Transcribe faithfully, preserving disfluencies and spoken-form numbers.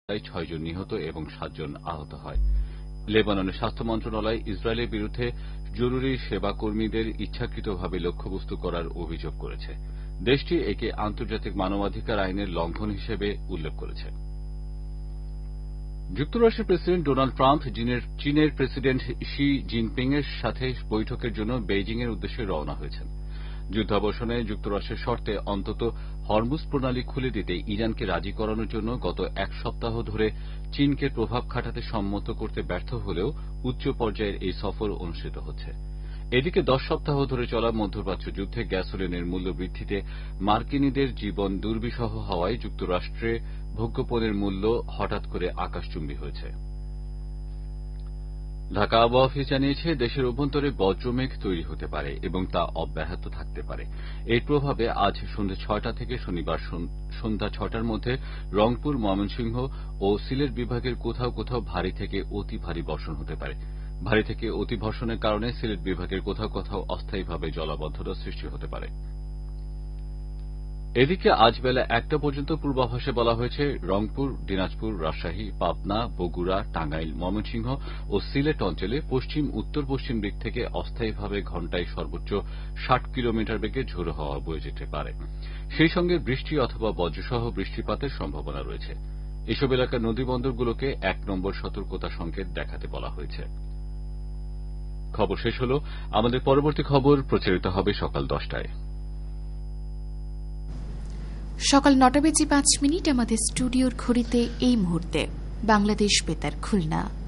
ছয়জন নিহত এবং সাতজন আহত হয়। লেবাননের স্বাস্থ্য মন্ত্রণালয় ইসরায়েলের বিরুদ্ধে জরুরি সেবাকর্মীদের ইচ্ছাকৃতভাবে লক্ষ্যবস্তু করার অভিযোগ করেছে। দেশটি একে আন্তর্জাতিক মানবাধিকার আইনের লঙ্ঘন হিসেবে উল্লেখ করেছে। যুক্তরাষ্ট্রের প্রেসিডেন্ট ডোনাল্ড ট্রাম্প চীনের প্রেসিডেন্ট শি জিনপিং এর সাথে বৈঠকের জন্য বেইজিং এর উদ্দেশ্যে রওনা হয়েছেন। যুদ্ধাবসানে যুক্তরাষ্ট্রের শর্তে অন্তত হরমুজ প্রণালী খুলে দিতে ইরানকে রাজি করানোর জন্য গত এক সপ্তাহ ধরে চীনকে প্রভাব খাটাতে সম্মত করতে ব্যর্থ হলেও উচ্চ পর্যায়ের এই সফর অনুষ্ঠিত হচ্ছে। এদিকে দশ সপ্তাহ ধরে চলা মধ্যপ্রাচ্য যুদ্ধে গ্যাসোলিনের মূল্য বৃদ্ধিতে মার্কিনীদের জীবন দুর্বিষহ হওয়ায় যুক্তরাষ্ট্রে ভোগ্যপণ্যের মূল্য হঠাৎ করে আকাশচুম্বী হয়েছে। ঢাকা আবহাওয়া অফিস জানিয়েছে, দেশের অভ্যন্তরে বজ্রমেঘ তৈরি হতে পারে এবং তা অব্যাহত থাকতে পারে। এর প্রভাবে আজ সন্ধ্যা ছয়টা থেকে শনিবার সন্ধ্যা ছটার মধ্যে রংপুর, ময়মনসিংহ ও সিলেট বিভাগের কোথাও কোথাও ভারী থেকে অতি ভারী বর্ষণ হতে পারে। ভারী থেকে অতি বর্ষণের কারণে সিলেট বিভাগের কোথাও কোথাও অস্থায়ীভাবে জলাবদ্ধতা সৃষ্টি হতে পারে। এদিকে আজ বেলা একটা পর্যন্ত পূর্বাভাসে বলা হয়েছে, রংপুর, দিনাজপুর, রাজশাহী, পাবনা, বগুড়া, টাঙ্গাইল, ময়মনসিংহ ও সিলেট অঞ্চলে পশ্চিম উত্তর পশ্চিম দিক থেকে অস্থায়ীভাবে ঘণ্টায় সর্বোচ্চ ষাট কিলোমিটার বেগে ঝোড়ো হাওয়া বয়ে যেতে পারে। সেই সঙ্গে বৃষ্টি অথবা বজ্রসহ বৃষ্টিপাতের সম্ভাবনা রয়েছে। এসব এলাকার নদীবন্দরগুলোকে এক নম্বর সতর্কতা সংকেত দেখাতে বলা হয়েছে। খবর শেষ হল। আমাদের পরবর্তী খবর প্রচারিত হবে সকাল দশটায়। সকাল নটা বেজে পাঁচ মিনিট আমাদের স্টুডিওর ঘড়িতে এই মুহূর্তে বাংলাদেশ বেতার খুলনা।